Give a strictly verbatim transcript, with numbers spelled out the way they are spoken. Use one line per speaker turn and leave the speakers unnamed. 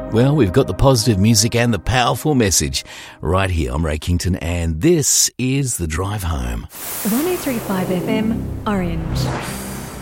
Well, we've got the positive music and the powerful message right here. I'm Ray Kington, and this is The Drive Home.
one oh three point five F M, Orange.